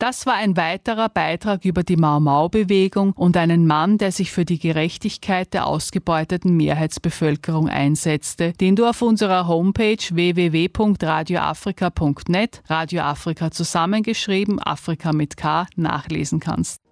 Das war ein weiterer Beitrag über die Mau-Mau-Bewegung und einen Mann, der sich für die Gerechtigkeit der ausgebeuteten Mehrheitsbevölkerung einsetzte, den du auf unserer Homepage www.radioafrika.net, Radio Afrika zusammengeschrieben, Afrika mit K, nachlesen kannst.